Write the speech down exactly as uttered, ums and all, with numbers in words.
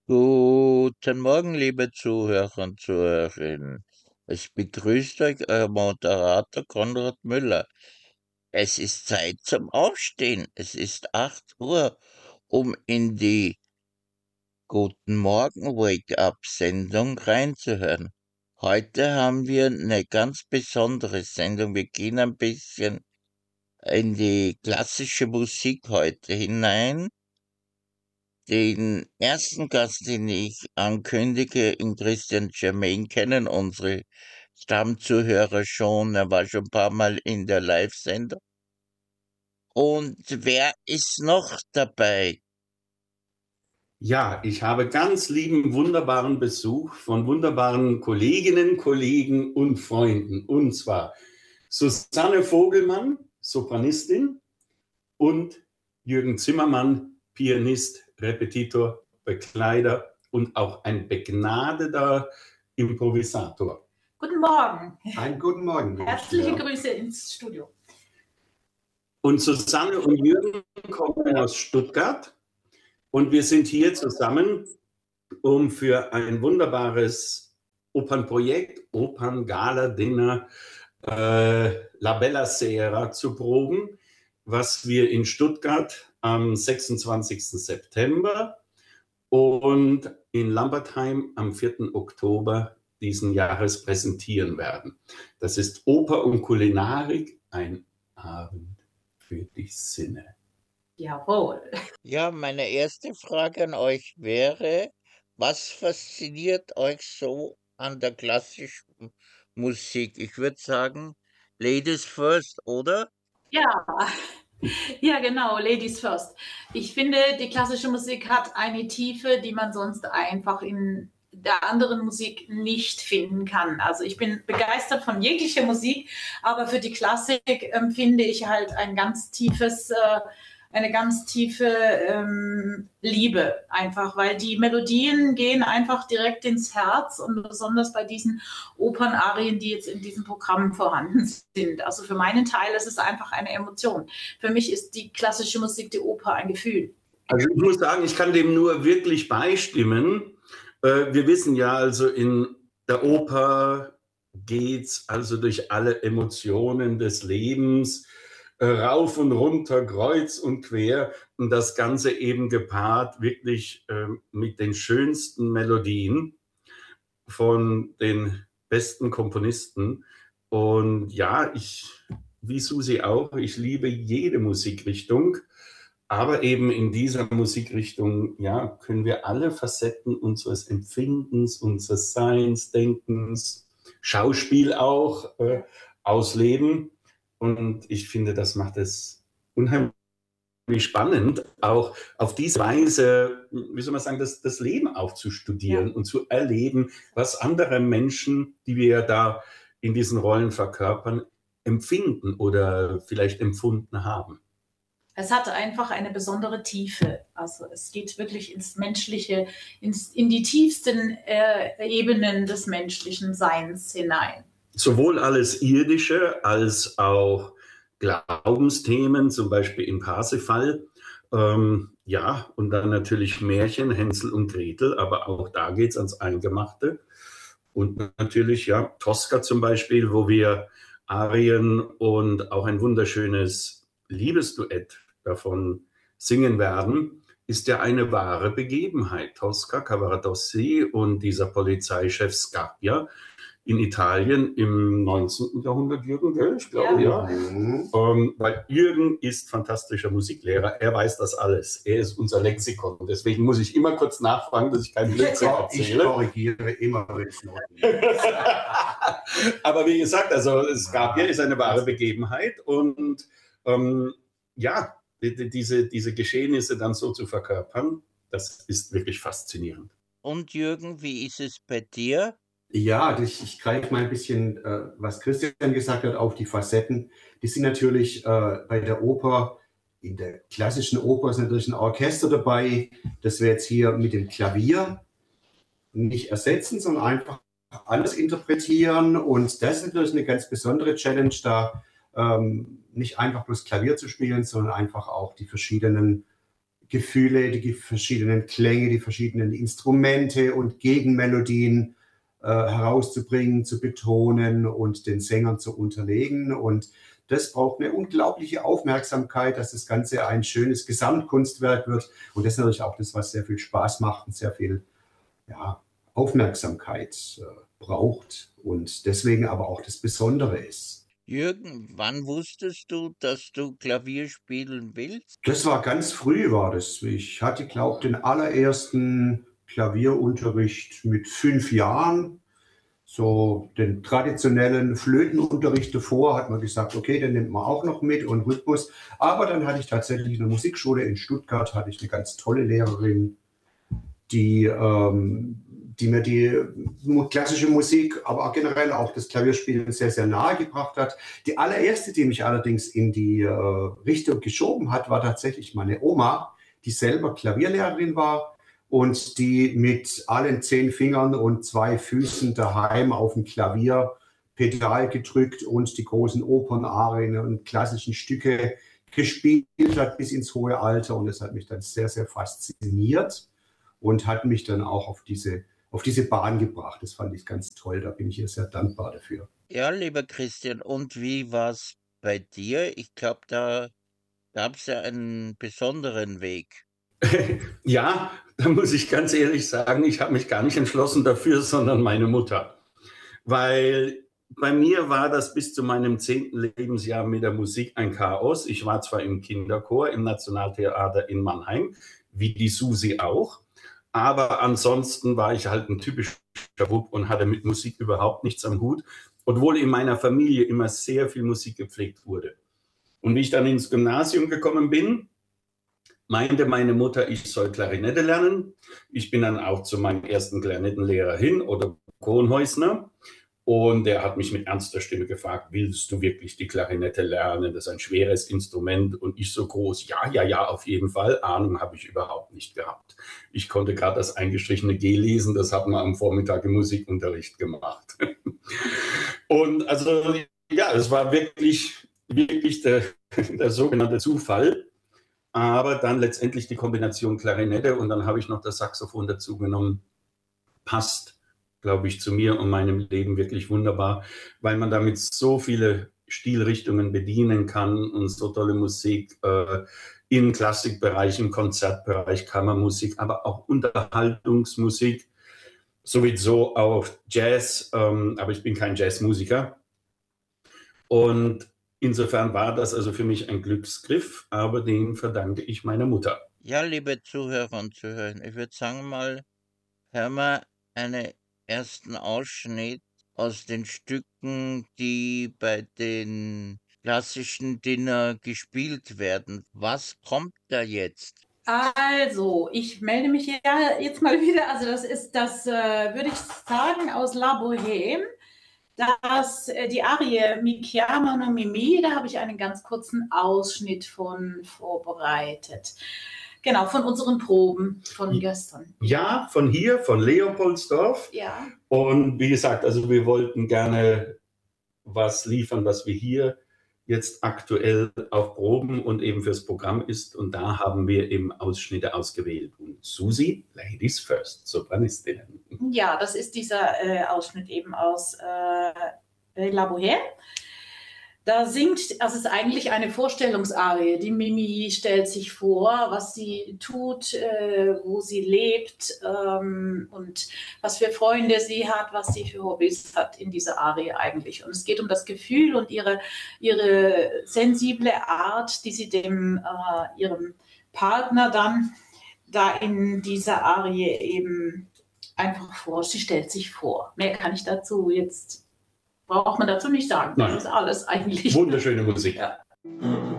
Guten Morgen, liebe Zuhörer und Zuhörerinnen. Es begrüßt euch euer Moderator Konrad Müller. Es ist Zeit zum Aufstehen. Es ist acht Uhr, um in die Guten Morgen Wake-up-Sendung reinzuhören. Heute haben wir eine ganz besondere Sendung. Wir gehen ein bisschen in die klassische Musik heute hinein. Den ersten Gast, den ich ankündige, in Christian Germain, kennen unsere Stammzuhörer schon. Er war schon ein paar Mal in der Live-Sendung. Und wer ist noch dabei? Ja, ich habe ganz lieben, wunderbaren Besuch von wunderbaren Kolleginnen, Kollegen und Freunden. Und zwar Susanne Vogelmann, Sopranistin, und Jürgen Zimmermann, Pianist, Repetitor, Bekleider und auch ein begnadeter Improvisator. Guten Morgen. Einen guten Morgen. Herzliche ja. Grüße ins Studio. Und Susanne und Jürgen kommen aus Stuttgart. Und wir sind hier zusammen, um für ein wunderbares Opernprojekt, Operngala-Dinner, äh, La Bella Sera zu proben, was wir in Stuttgart am sechsundzwanzigsten September und in Lambertheim am vierten Oktober diesen Jahres präsentieren werden. Das ist Oper und Kulinarik, ein Abend für die Sinne. Jawohl. Ja, meine erste Frage an euch wäre, was fasziniert euch so an der klassischen Musik? Ich würde sagen, Ladies first, oder? Ja, ja, genau, Ladies first. Ich finde, die klassische Musik hat eine Tiefe, die man sonst einfach in der anderen Musik nicht finden kann. Also ich bin begeistert von jeglicher Musik, aber für die Klassik empfinde ich halt ein ganz tiefes, äh, eine ganz tiefe ähm, Liebe einfach, weil die Melodien gehen einfach direkt ins Herz und besonders bei diesen Opernarien, die jetzt in diesem Programm vorhanden sind. Also für meinen Teil ist es einfach eine Emotion. Für mich ist die klassische Musik, die Oper, ein Gefühl. Also ich muss sagen, ich kann dem nur wirklich beistimmen. Wir wissen ja, also in der Oper geht's also durch alle Emotionen des Lebens, rauf und runter, kreuz und quer, und das Ganze eben gepaart wirklich äh, mit den schönsten Melodien von den besten Komponisten. Und ja, ich, wie Susi auch, ich liebe jede Musikrichtung, aber eben in dieser Musikrichtung, ja, können wir alle Facetten unseres Empfindens, unseres Seins, Denkens, Schauspiel auch äh, ausleben. Und ich finde, das macht es unheimlich spannend, auch auf diese Weise, wie soll man sagen, das, das Leben aufzustudieren, ja, und zu erleben, was andere Menschen, die wir ja da in diesen Rollen verkörpern, empfinden oder vielleicht empfunden haben. Es hat einfach eine besondere Tiefe. Also es geht wirklich ins Menschliche, ins, in die tiefsten äh, Ebenen des menschlichen Seins hinein. Sowohl alles Irdische als auch Glaubensthemen, zum Beispiel im Parsifal. Ähm, ja, und dann natürlich Märchen, Hänsel und Gretel, aber auch da geht es ans Eingemachte. Und natürlich, ja, Tosca zum Beispiel, wo wir Arien und auch ein wunderschönes Liebesduett davon singen werden, ist ja eine wahre Begebenheit. Tosca, Cavaradossi und dieser Polizeichef Scarpia in Italien im neunzehnten Jahrhundert, Jürgen, gell? Ich glaube, ja. ja. Mhm. Ähm, weil Jürgen ist fantastischer Musiklehrer, er weiß das alles. Er ist unser Lexikon. Deswegen muss ich immer kurz nachfragen, dass ich keinen Blödsinn erzähle. Ich korrigiere immer, wenn es notwendig ist. Aber wie gesagt, also Scarpia ist eine wahre Begebenheit und ähm, ja, die, diese, diese Geschehnisse dann so zu verkörpern, das ist wirklich faszinierend. Und Jürgen, wie ist es bei dir? Ja, ich, ich greife mal ein bisschen, äh, was Christian gesagt hat, auf die Facetten. Die sind natürlich äh, bei der Oper, in der klassischen Oper ist natürlich ein Orchester dabei, das wir jetzt hier mit dem Klavier nicht ersetzen, sondern einfach alles interpretieren. Und das ist natürlich eine ganz besondere Challenge, da ähm, nicht einfach bloß Klavier zu spielen, sondern einfach auch die verschiedenen Gefühle, die verschiedenen Klänge, die verschiedenen Instrumente und Gegenmelodien äh, herauszubringen, zu betonen und den Sängern zu unterlegen. Und das braucht eine unglaubliche Aufmerksamkeit, dass das Ganze ein schönes Gesamtkunstwerk wird. Und das ist natürlich auch das, was sehr viel Spaß macht und sehr viel ja, Aufmerksamkeit äh, braucht und deswegen aber auch das Besondere ist. Jürgen, wann wusstest du, dass du Klavier spielen willst? Das war ganz früh, war das. Ich hatte, glaube ich, den allerersten Klavierunterricht mit fünf Jahren. So den traditionellen Flötenunterricht davor hat man gesagt, okay, den nimmt man auch noch mit und Rhythmus. Aber dann hatte ich tatsächlich in der Musikschule in Stuttgart hatte ich eine ganz tolle Lehrerin, die, ähm, die mir die klassische Musik, aber auch generell auch das Klavierspielen sehr, sehr nahe gebracht hat. Die allererste, die mich allerdings in die äh, Richtung geschoben hat, war tatsächlich meine Oma, die selber Klavierlehrerin war und die mit allen zehn Fingern und zwei Füßen daheim auf dem Klavier Pedal gedrückt und die großen Opernarien und klassischen Stücke gespielt hat bis ins hohe Alter. Und das hat mich dann sehr, sehr fasziniert und hat mich dann auch auf diese, auf diese Bahn gebracht. Das fand ich ganz toll, da bin ich ihr sehr dankbar dafür. Ja, lieber Christian, und wie war es bei dir? Ich glaube, da gab es ja einen besonderen Weg. Ja, da muss ich ganz ehrlich sagen, ich habe mich gar nicht entschlossen dafür, sondern meine Mutter. Weil bei mir war das bis zu meinem zehnten Lebensjahr mit der Musik ein Chaos. Ich war zwar im Kinderchor im Nationaltheater in Mannheim, wie die Susi auch, aber ansonsten war ich halt ein typischer Bub und hatte mit Musik überhaupt nichts am Hut, obwohl in meiner Familie immer sehr viel Musik gepflegt wurde. Und wie ich dann ins Gymnasium gekommen bin, meinte meine Mutter, ich soll Klarinette lernen. Ich bin dann auch zu meinem ersten Klarinettenlehrer hin, oder Kronhäusner. Und der hat mich mit ernster Stimme gefragt, willst du wirklich die Klarinette lernen? Das ist ein schweres Instrument. Und ich so groß, ja, ja, ja, auf jeden Fall. Ahnung habe ich überhaupt nicht gehabt. Ich konnte gerade das eingestrichene G lesen, das hat man am Vormittag im Musikunterricht gemacht. Und also, ja, es war wirklich, wirklich der, der sogenannte Zufall. Aber dann letztendlich die Kombination Klarinette und dann habe ich noch das Saxophon dazu genommen. Passt, glaube ich, zu mir und meinem Leben wirklich wunderbar, weil man damit so viele Stilrichtungen bedienen kann und so tolle Musik äh, im Klassikbereich, im Konzertbereich, Kammermusik, aber auch Unterhaltungsmusik, sowieso auch Jazz, ähm, aber ich bin kein Jazzmusiker. Und insofern war das also für mich ein Glücksgriff, aber den verdanke ich meiner Mutter. Ja, liebe Zuhörer und Zuhörerinnen, ich würde sagen mal, hören wir einen ersten Ausschnitt aus den Stücken, die bei den klassischen Dinner gespielt werden. Was kommt da jetzt? Also, ich melde mich ja jetzt mal wieder. Also das ist das, äh, würde ich sagen, aus La Bohème. Das, äh, die Arie Mi chiamano Mimì, da habe ich einen ganz kurzen Ausschnitt von vorbereitet. Genau, von unseren Proben von gestern. Ja, von hier, von Leopoldsdorf. Ja. Und wie gesagt, also wir wollten gerne was liefern, was wir hier jetzt aktuell auf Proben und eben fürs Programm ist. Und da haben wir eben Ausschnitte ausgewählt. Und Susi, Ladies First, Sopranistin. Ja, das ist dieser äh, Ausschnitt eben aus äh, La Bohème. Da singt, also es ist eigentlich eine Vorstellungsarie. Die Mimi stellt sich vor, was sie tut, äh, wo sie lebt ähm, und was für Freunde sie hat, was sie für Hobbys hat in dieser Arie eigentlich. Und es geht um das Gefühl und ihre, ihre sensible Art, die sie dem äh, ihrem Partner dann da in dieser Arie eben einfach vor. Sie stellt sich vor. Mehr kann ich dazu jetzt braucht man dazu nicht sagen. Nein. Das ist alles eigentlich. Wunderschöne Musik. Ja.